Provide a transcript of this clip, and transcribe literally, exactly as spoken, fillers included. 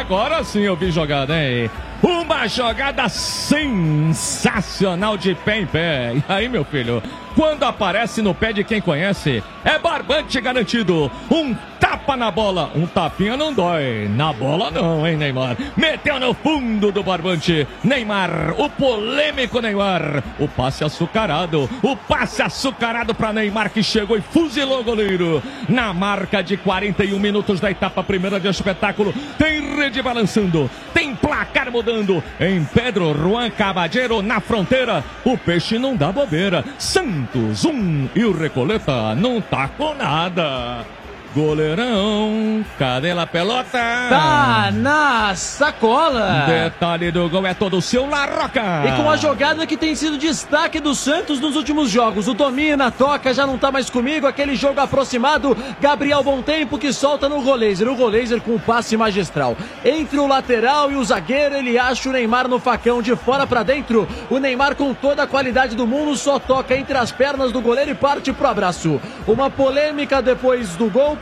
Agora sim eu vi jogada, hein? Uma jogada sensacional de pé em pé. E aí, meu filho, quando aparece no pé de quem conhece, é barbante garantido. Um tapa na bola. Um tapinha não dói. Na bola não, hein, Neymar? Meteu no fundo do barbante. Neymar, o polêmico Neymar. O passe açucarado. O passe açucarado para Neymar, que chegou e fuzilou o goleiro. Na marca de quarenta e um minutos da etapa primeira de espetáculo. Tem rede balançando. Tem placar mudando. Em Pedro Juan Caballero, na fronteira. O peixe não dá bobeira. Santos um e o Recoleta não tá com nada. Goleirão, cadê a pelota? Tá na sacola. Detalhe do gol é todo seu, La Roca. E com a jogada que tem sido destaque do Santos nos últimos jogos. O domina, toca, já não tá mais comigo. Aquele jogo aproximado. Gabriel Bom Tempo que solta no Goleiser. O Goleiser com o passe magistral. Entre o lateral e o zagueiro, ele acha o Neymar no facão de fora pra dentro. O Neymar com toda a qualidade do mundo só toca entre as pernas do goleiro e parte pro abraço. Uma polêmica depois do gol.